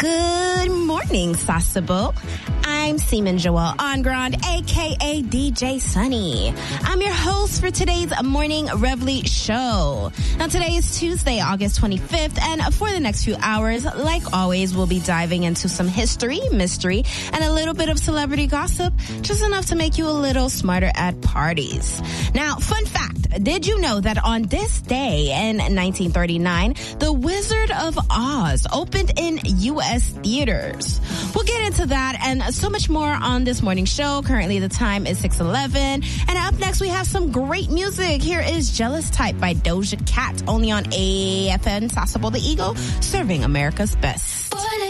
Good morning, Sasebo. I'm Seaman Joelle Engrand, a.k.a. DJ Sunny. I'm your host for today's Morning Reveille show. Now, today is Tuesday, August 25th, and for the next few hours, like always, we'll be diving into some history, mystery, and a little bit of celebrity gossip, just enough to make you a little smarter at parties. Now, fun fact, did you know that on this day in 1939, The Wizard of Oz opened in U.S. theaters? We'll get into that and so much more on this morning show. Currently, the time is 6:11. And up next, we have some great music. Here is Jealous Type by Doja Cat, only on AFN Sasebo the Eagle, serving America's best.